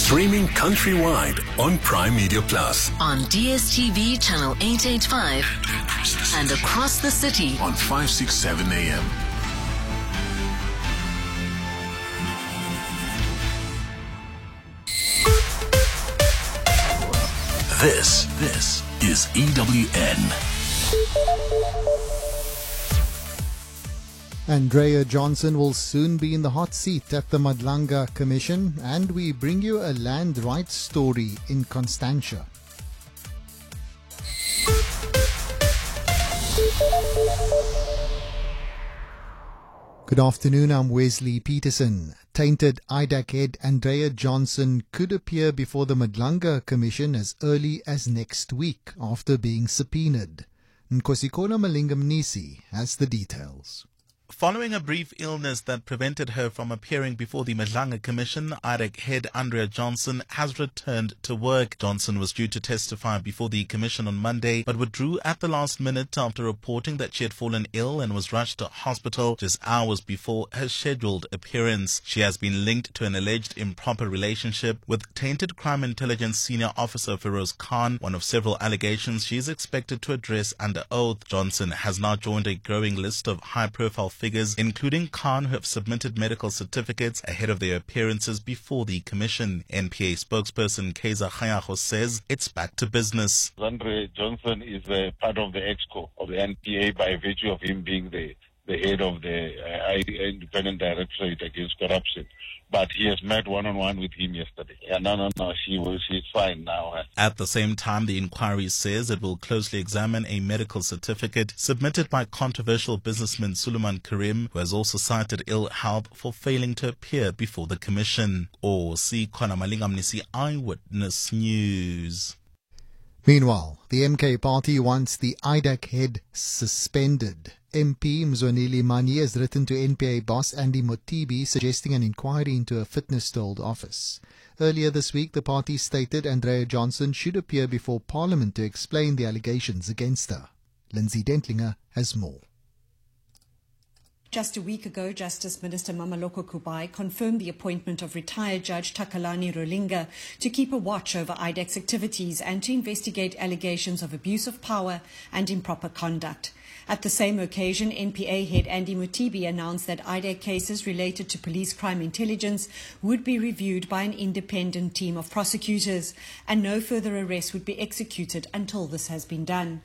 Streaming countrywide on Prime Media Plus. On DSTV channel 885 and across the city on 567 AM. This is EWN. Andrea Johnson will soon be in the hot seat at the Madlanga Commission, and we bring you a land rights story in Constantia. Good afternoon, I'm Wesley Peterson. Tainted IDAC head Andrea Johnson could appear before the Madlanga Commission as early as next week after being subpoenaed. Nkosikola Malingamnisi has the details. Following a brief illness that prevented her from appearing before the Madlanga Commission, IDAC head Andrea Johnson has returned to work. Johnson was due to testify before the commission on Monday, but withdrew at the last minute after reporting that she had fallen ill and was rushed to hospital just hours before her scheduled appearance. She has been linked to an alleged improper relationship with tainted crime intelligence senior officer Feroz Khan, one of several allegations she is expected to address under oath. Johnson has now joined a growing list of high-profile figures, including Khan, who have submitted medical certificates ahead of their appearances before the commission. NPA spokesperson Kaiser Khayago says it's back to business. Andrea Johnson is a part of the EXCO of the NPA by virtue of him being the head of the Independent Directorate Against Corruption. But he has met one-on-one with him yesterday. Yeah, no, she's fine now. At the same time, the inquiry says it will closely examine a medical certificate submitted by controversial businessman Suleiman Karim, who has also cited ill health for failing to appear before the commission. Nkosikola Malingamnisi, Eyewitness News. Meanwhile, the MK party wants the IDAC head suspended. MP Mzwaneli Manyi has written to NPA boss Andy Motibi suggesting an inquiry into her fitness to hold office. Earlier this week, the party stated Andrea Johnson should appear before Parliament to explain the allegations against her. Lindsay Dentlinger has more. Just a week ago, Justice Minister Mamaloko Kubai confirmed the appointment of retired Judge Takalani Rolinga to keep a watch over IDAC's activities and to investigate allegations of abuse of power and improper conduct. At the same occasion, NPA head Andy Motibi announced that IDAC cases related to police crime intelligence would be reviewed by an independent team of prosecutors, and no further arrests would be executed until this has been done.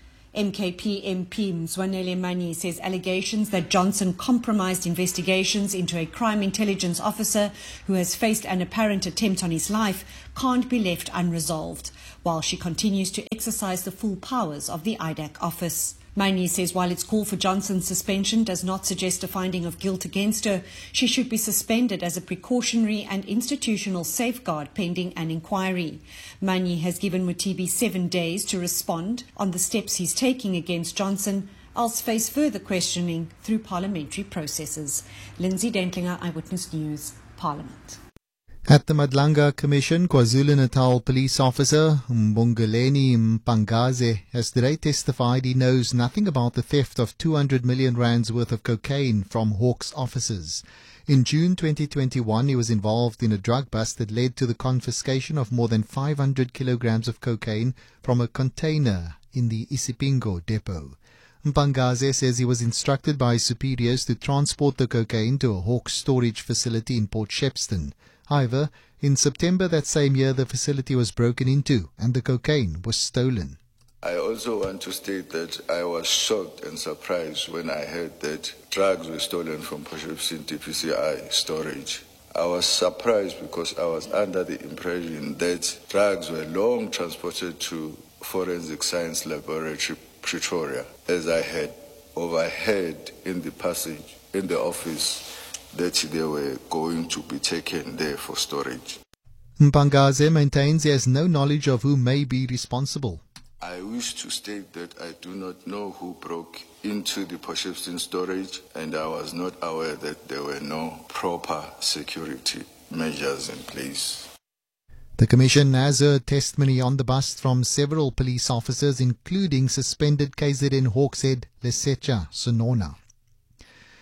MKP MP Mzwaneli Manyi says allegations that Johnson compromised investigations into a crime intelligence officer who has faced an apparent attempt on his life can't be left unresolved, while she continues to exercise the full powers of the IDAC office. Manyi says while its call for Johnson's suspension does not suggest a finding of guilt against her, she should be suspended as a precautionary and institutional safeguard pending an inquiry. Manyi has given Motibi 7 days to respond on the steps he's taking against Johnson, else face further questioning through parliamentary processes. Lindsay Dentlinger, Eyewitness News, Parliament. At the Madlanga Commission, KwaZulu-Natal police officer Mbongeleni Mpangaze has today testified he knows nothing about the theft of 200 million rands worth of cocaine from Hawks officers. In June 2021, he was involved in a drug bust that led to the confiscation of more than 500 kilograms of cocaine from a container in the Isipingo depot. Mpangaze says he was instructed by his superiors to transport the cocaine to a Hawks storage facility in Port Shepstone. However, in September that same year, the facility was broken into and the cocaine was stolen. I also want to state that I was shocked and surprised when I heard that drugs were stolen from Port Shepstone DPCI storage. I was surprised because I was under the impression that drugs were long transported to Forensic Science Laboratory, Pretoria, as I had overheard in the passage in the office that they were going to be taken there for storage. Mpangaze maintains he has no knowledge of who may be responsible. I wish to state that I do not know who broke into the Port Shepstone storage, and I was not aware that there were no proper security measures in place. The Commission has heard testimony on the bust from several police officers, including suspended KZN Hawks head Lesetja Sonona.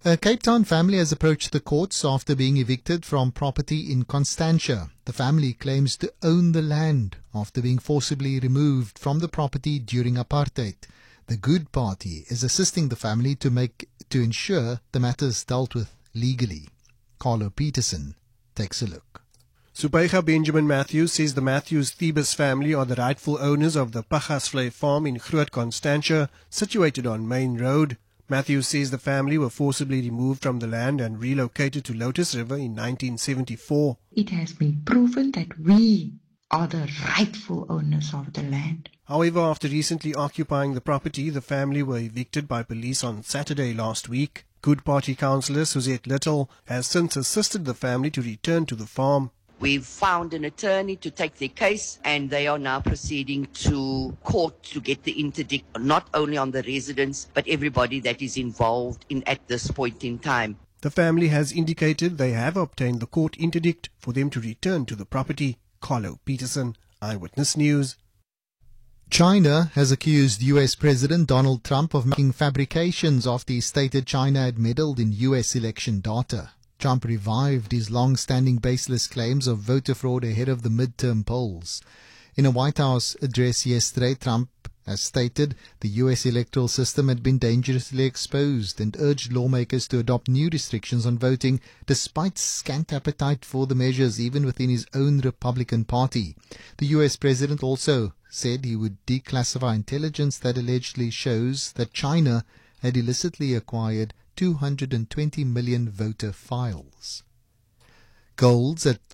A Cape Town family has approached the courts after being evicted from property in Constantia. The family claims to own the land after being forcibly removed from the property during apartheid. The Good Party is assisting the family to ensure the matter is dealt with legally. Carlo Peterson takes a look. Supaiga Benjamin Matthews says the Matthews-Thebus family are the rightful owners of the Pagasvlei farm in Groot Constantia, situated on Main Road. Matthews says the family were forcibly removed from the land and relocated to Lotus River in 1974. It has been proven that we are the rightful owners of the land. However, after recently occupying the property, the family were evicted by police on Saturday last week. Good Party councillor Suzette Little has since assisted the family to return to the farm. We've found an attorney to take their case, and they are now proceeding to court to get the interdict, not only on the residents, but everybody that is involved at this point in time. The family has indicated they have obtained the court interdict for them to return to the property. Carlo Peterson, Eyewitness News. China has accused US President Donald Trump of making fabrications after he stated China had meddled in US election data. Trump revived his long-standing baseless claims of voter fraud ahead of the midterm polls. In a White House address yesterday, Trump has stated the US electoral system had been dangerously exposed and urged lawmakers to adopt new restrictions on voting despite scant appetite for the measures even within his own Republican Party. The US president also said he would declassify intelligence that allegedly shows that China had illicitly acquired 220 million voter files. Gold's at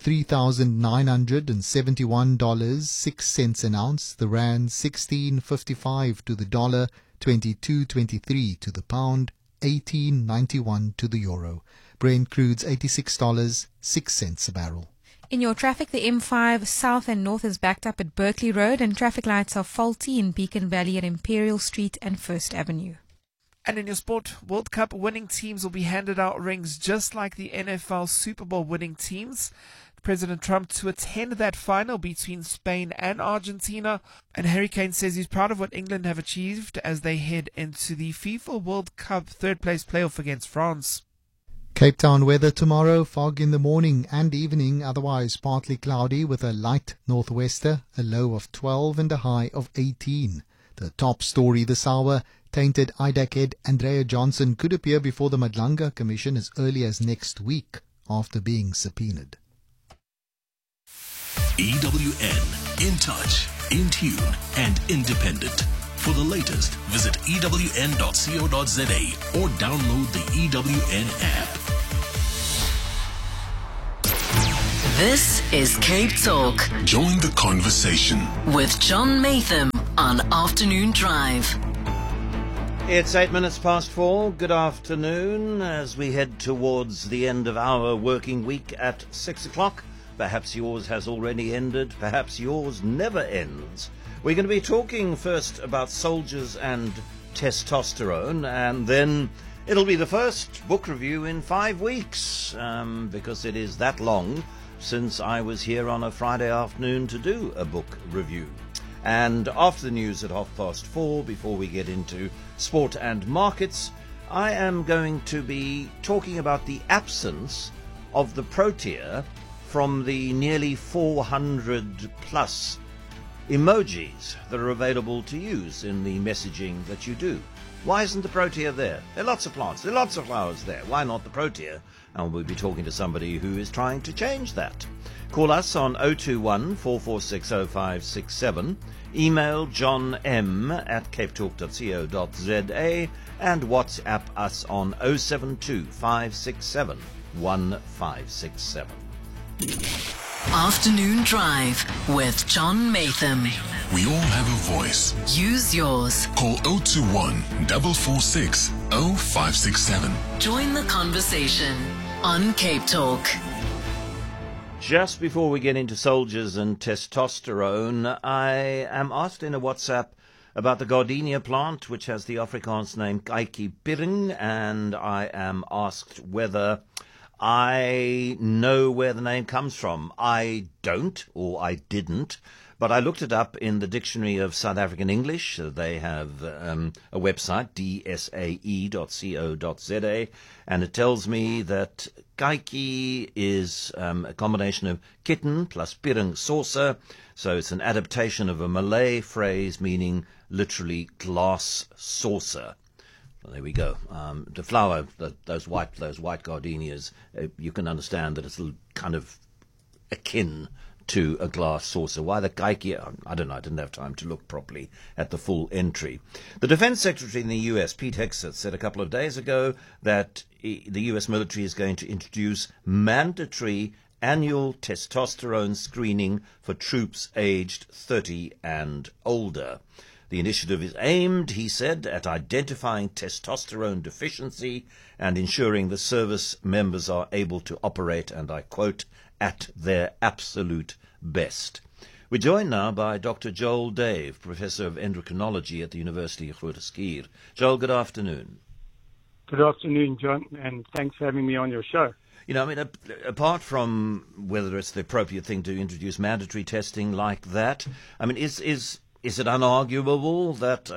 $3,971.06 an ounce, the rand 16.55 to the dollar, 22.23 to the pound, 18.91 to the euro. Brent crude's $86.06 a barrel. In your traffic, the M5 south and north is backed up at Berkeley Road and traffic lights are faulty in Beacon Valley at Imperial Street and First Avenue. And in your sport, World Cup winning teams will be handed out rings just like the NFL Super Bowl winning teams. President Trump to attend that final between Spain and Argentina. And Harry Kane says he's proud of what England have achieved as they head into the FIFA World Cup third place playoff against France. Cape Town weather tomorrow, fog in the morning and evening, otherwise partly cloudy with a light northwester, a low of 12 and a high of 18. The top story this hour, tainted IDAC head Andrea Johnson could appear before the Madlanga Commission as early as next week after being subpoenaed. EWN, in touch, in tune and independent. For the latest, visit ewn.co.za or download the EWN app. This is Cape Talk Join the conversation with John Matham on Afternoon Drive. It's 4:08. Good afternoon as we head towards the end of our working week at 6 o'clock. Perhaps yours has already ended. Perhaps yours never ends. We're going to be talking first about soldiers and testosterone, and then it'll be the first book review in 5 weeks, because it is that long since I was here on a Friday afternoon to do a book review. And after the news at 4:30, before we get into sport and markets, I am going to be talking about the absence of the protea from the nearly 400 plus emojis that are available to use in the messaging that you do. Why isn't the protea there? There are lots of plants, there are lots of flowers there. Why not the protea? And we'll be talking to somebody who is trying to change that. Call us on 021 446 0567. Email johnm@capetalk.co.za and WhatsApp us on 072 567 1567. Afternoon Drive with John Matham. We all have a voice. Use yours. Call 021 446 0567. Join the conversation on Cape Talk. Just before we get into soldiers and testosterone, I am asked in a WhatsApp about the gardenia plant, which has the Afrikaans name Kykie Piring, and I am asked whether I know where the name comes from. I don't, or I didn't, but I looked it up in the Dictionary of South African English. They have a website, dsae.co.za, and it tells me that Kaiki is a combination of kitten plus piring saucer, so it's an adaptation of a Malay phrase meaning literally glass saucer. Well, there we go. The flower, those white gardenias, you can understand that it's kind of akin to a glass saucer. Why the kaiki? I don't know. I didn't have time to look properly at the full entry. The Defense Secretary in the U.S., Pete Hegseth, said a couple of days ago that the U.S. military is going to introduce mandatory annual testosterone screening for troops aged 30 and older. The initiative is aimed, he said, at identifying testosterone deficiency and ensuring the service members are able to operate, and I quote, at their absolute best. We're joined now by Dr. Joel Dave, Professor of Endocrinology at the University of Groote Schuur. Joel, good afternoon. Good afternoon, John, and thanks for having me on your show. You know, I mean, apart from whether it's the appropriate thing to introduce mandatory testing like that, I mean, is it unarguable that,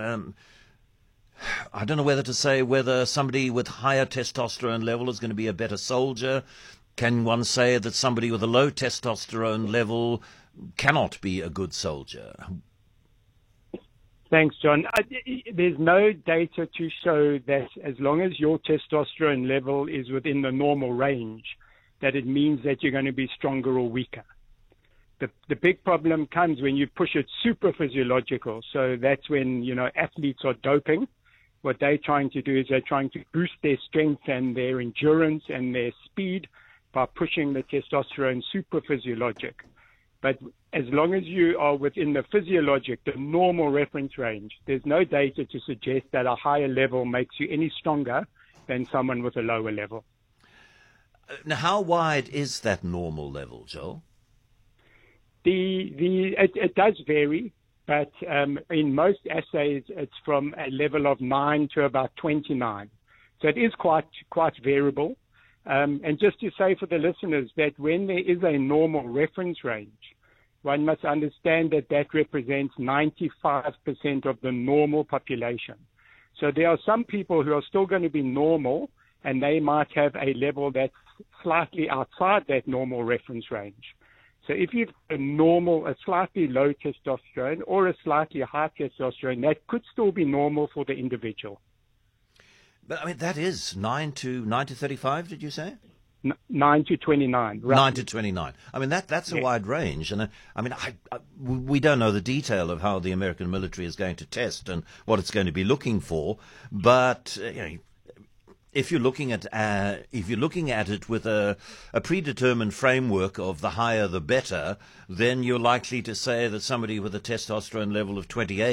I don't know whether to say whether somebody with higher testosterone level is going to be a better soldier? Can one say that somebody with a low testosterone level cannot be a good soldier? Thanks, John. There's no data to show that as long as your testosterone level is within the normal range, that it means that you're going to be stronger or weaker. The big problem comes when you push it super physiological. So that's when, athletes are doping. What they're trying to do is they're trying to boost their strength and their endurance and their speed by pushing the testosterone super physiologic. But as long as you are within the physiologic, the normal reference range, there's no data to suggest that a higher level makes you any stronger than someone with a lower level. Now, how wide is that normal level, Joel? It does vary, but in most assays, it's from a level of 9 to about 29. So it is quite variable. And just to say for the listeners that when there is a normal reference range, one must understand that that represents 95% of the normal population. So there are some people who are still going to be normal, and they might have a level that's slightly outside that normal reference range. So if you've a slightly low testosterone or a slightly high testosterone, that could still be normal for the individual. But, I mean, that is 9 to 35, did you say? 9 to 29. Roughly. 9 to 29. I mean, that's a wide range. And, we don't know the detail of how the American military is going to test and what it's going to be looking for. But, if you're looking at it with a predetermined framework of the higher the better, then you're likely to say that somebody with a testosterone level of 28